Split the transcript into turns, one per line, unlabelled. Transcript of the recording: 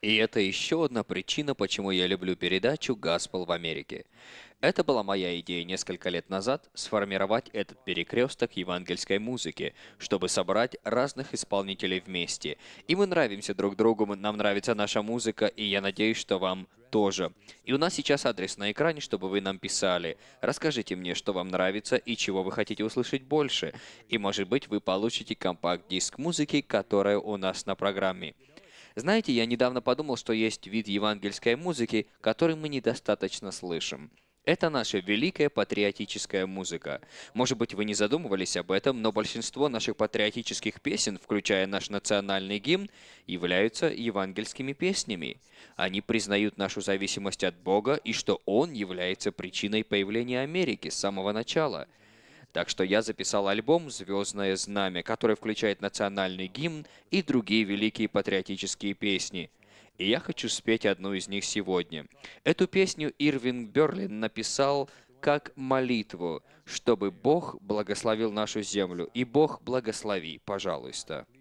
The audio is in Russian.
И это еще одна причина, почему я люблю передачу «Gospel в Америке». Это была моя идея несколько лет назад сформировать этот перекресток евангельской музыки, чтобы собрать разных исполнителей вместе. И мы нравимся друг другу, нам нравится наша музыка, и я надеюсь, что вам тоже. И у нас сейчас адрес на экране, чтобы вы нам писали. Расскажите мне, что вам нравится и чего вы хотите услышать больше. И может быть вы получите компакт-диск музыки, которая у нас на программе. Знаете, я недавно подумал, что есть вид евангельской музыки, который мы недостаточно слышим. Это наша великая патриотическая музыка. Может быть, вы не задумывались об этом, но большинство наших патриотических песен, включая наш национальный гимн, являются евангельскими песнями. Они признают нашу зависимость от Бога и что Он является причиной появления Америки с самого начала. Так что я записал альбом «Звездное знамя», который включает национальный гимн и другие великие патриотические песни. И я хочу спеть одну из них сегодня. Эту песню Ирвинг Берлин написал как молитву, чтобы Бог благословил нашу землю. И Бог благослови, пожалуйста.